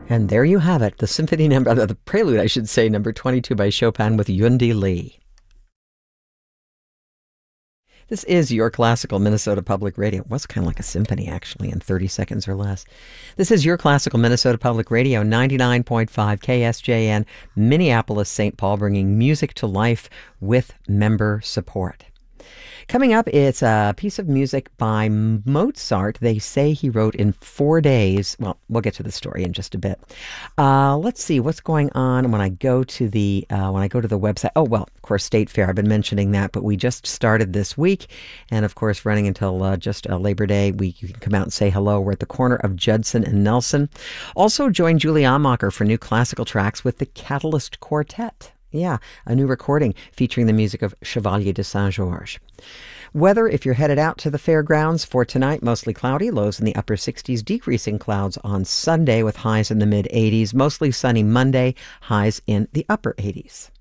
And there you have it, the symphony number, the prelude, I should say, number 22 by Chopin with Yundi Lee. This is your classical Minnesota Public Radio. It was kind of like a symphony, actually, in 30 seconds or less. This is your classical Minnesota Public Radio, 99.5 KSJN, Minneapolis, St. Paul, bringing music to life with member support. Coming up, it's a piece of music by Mozart. They say he wrote in 4 days. Well, we'll get to the story in just a bit. Let's see what's going on when I go to the website. Oh, well, of course, State Fair. I've been mentioning that, but we just started this week, and of course, running until just Labor Day. You can come out and say hello. We're at the corner of Judson and Nelson. Also, join Julie Amacher for new classical tracks with the Catalyst Quartet. Yeah, a new recording featuring the music of Chevalier de Saint-Georges. Weather, if you're headed out to the fairgrounds for tonight, mostly cloudy, lows in the upper 60s, decreasing clouds on Sunday with highs in the mid-80s, mostly sunny Monday, highs in the upper 80s.